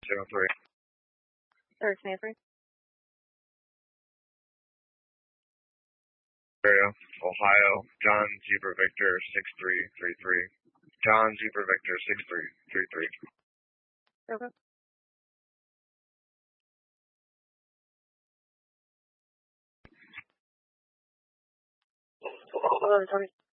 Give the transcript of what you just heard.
403. Third Stanford. Area, Ohio, John Zebra Victor 6333. John Zebra Victor 6333. Okay. 1120.